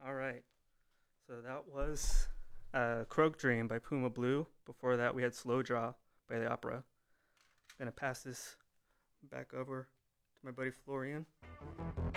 All right. So that was Croak Dream by Puma Blue. Before that, we had Slow Draw by the Opera. I'm going to pass this back over to my buddy Florian.